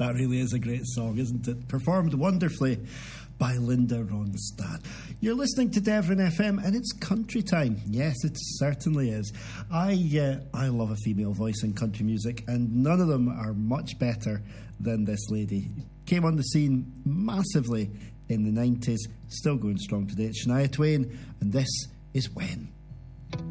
That really is a great song, isn't it? Performed wonderfully by Linda Ronstadt. You're listening to Devon FM, and it's country time. Yes, it certainly is. I love a female voice in country music, and none of them are much better than this lady. Came on the scene massively in the 90s, still going strong today. It's Shania Twain, and this is When.